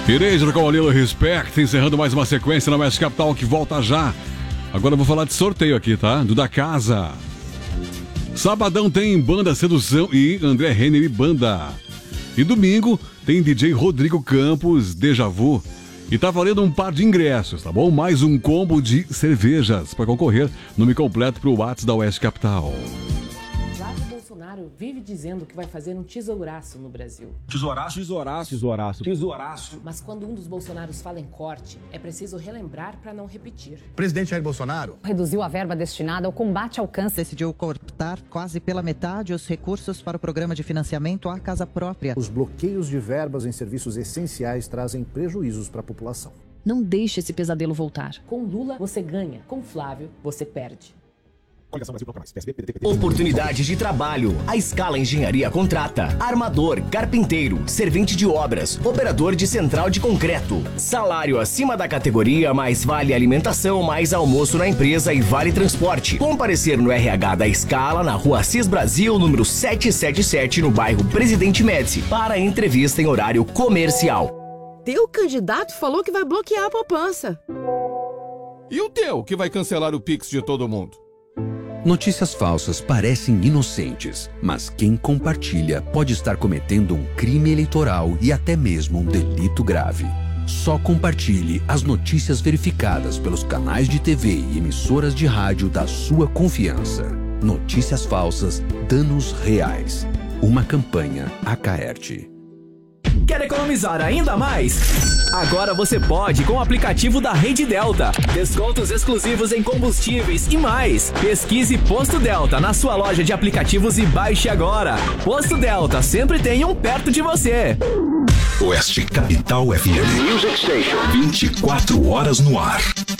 Erasure com a Lilo Respect, encerrando mais uma sequência na Oeste Capital que volta já. Agora eu vou falar de sorteio aqui, tá? Do Da Casa. Sabadão tem Banda Sedução e André Renner e Banda. E domingo tem DJ Rodrigo Campos, Deja Vu. E tá valendo um par de ingressos, tá bom? Mais um combo de cervejas para concorrer. Nome completo pro WhatsApp da Oeste Capital. Bolsonaro vive dizendo que vai fazer um tesouraço no Brasil. Tesouraço. Mas quando um dos Bolsonaros fala em corte, é preciso relembrar para não repetir. O presidente Jair Bolsonaro reduziu a verba destinada ao combate ao câncer. Decidiu cortar quase pela metade os recursos para o programa de financiamento à casa própria. Os bloqueios de verbas em serviços essenciais trazem prejuízos para a população. Não deixe esse pesadelo voltar. Com Lula, você ganha. Com Flávio, você perde. Oportunidades de trabalho. A Scala Engenharia contrata armador, carpinteiro, servente de obras, operador de central de concreto. Salário acima da categoria, mais vale alimentação, mais almoço na empresa e vale transporte. Comparecer no RH da Scala, na rua Assis Brasil, número 777, no bairro Presidente Médici, para entrevista em horário comercial. Teu candidato falou que vai bloquear a poupança. E o teu, que vai cancelar o Pix de todo mundo? Notícias falsas parecem inocentes, mas quem compartilha pode estar cometendo um crime eleitoral e até mesmo um delito grave. Só compartilhe as notícias verificadas pelos canais de TV e emissoras de rádio da sua confiança. Notícias falsas, danos reais. Uma campanha Acaerte. Quer economizar ainda mais? Agora você pode com o aplicativo da Rede Delta. Descontos exclusivos em combustíveis e mais. Pesquise Posto Delta na sua loja de aplicativos e baixe agora. Posto Delta, sempre tem um perto de você. Oeste Capital FM. 24 horas no ar.